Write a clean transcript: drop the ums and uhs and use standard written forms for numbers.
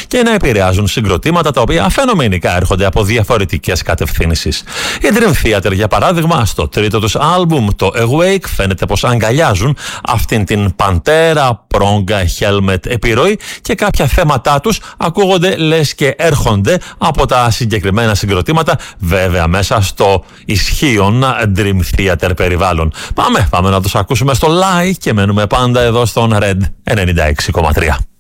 και να επηρεάζουν συγκροτήματα τα οποία φαινομενικά έρχονται από διαφορετικές κατευθύνσεις. Η Dream Theater, για παράδειγμα, στο τρίτο τους άλμπουμ, το Awake, φαίνεται πως αγκαλιάζουν αυτήν την Pantera, Prong, Helmet επιρροή και κάποια θέματά τους ακούγονται λες και έρχονται από τα συγκεκριμένα συγκροτήματα, βέβαια μέσα στο ισχύον Dream Theater περιβάλλον. Πάμε να τους ακούσουμε στο live και μένουμε πάντα εδώ στον Red 96,3.